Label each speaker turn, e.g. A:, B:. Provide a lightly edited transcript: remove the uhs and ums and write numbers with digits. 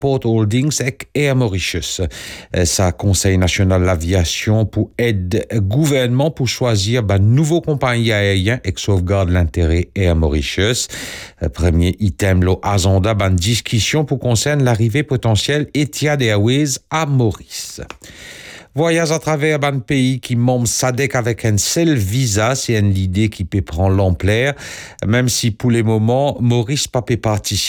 A: Port Holdings et Air Mauritius. Ça Conseil national de l'aviation pour aider gouvernement pour choisir nouveau compagnie aérien et sauvegarde l'intérêt Air Mauritius. Premier item lo agenda discussion pour concerne l'arrivée potentielle Etihad Airways à Maurice. Voyage à travers un pays qui membre SADC avec un seul visa, c'est une idée qui peut prendre l'ampleur, même si pour les moments, Maurice pas peut participer